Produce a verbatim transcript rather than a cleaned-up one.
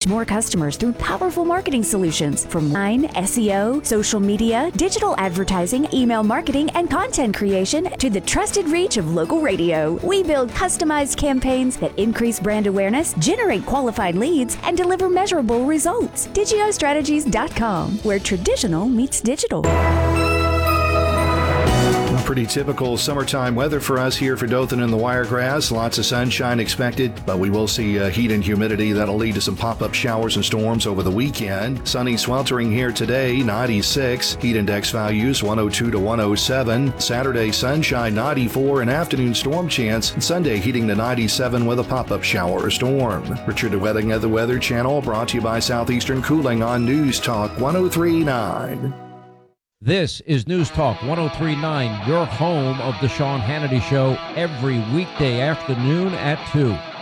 more customers through powerful marketing solutions from Line, S E O, social media, digital advertising, email marketing, and content creation to the trusted reach of local radio. We build customized campaigns that increase brand awareness, generate qualified leads, and deliver measurable results. Digio Strategies dot com, where traditional meets digital. Pretty typical summertime weather for us here for Dothan and the Wiregrass. Lots of sunshine expected, but we will see uh, heat and humidity that'll lead to some pop-up showers and storms over the weekend. Sunny sweltering here today, ninety-six. Heat index values one oh two to one oh seven. Saturday sunshine, ninety-four. An afternoon storm chance. And Sunday heating to ninety-seven with a pop-up shower or storm. Richard DeWetting at the Weather Channel, brought to you by Southeastern Cooling on News Talk one oh three point nine. This is News Talk one oh three point nine, your home of the Sean Hannity Show, every weekday afternoon at two.